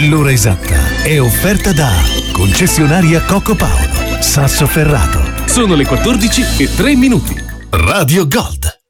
L'ora esatta è offerta da Concessionaria Coco Paolo, Sassoferrato. Sono le 14:03. Radio Gold.